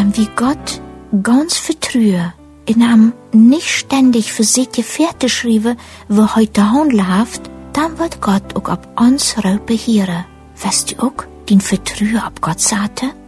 wie Gott ganz vertrühe, in einem nicht ständig für sich fertig schriebe, wo heute handelt, dann wird Gott auch ab uns Raupe hören. Weißt du auch, den Vertrühe ab Gott sagte?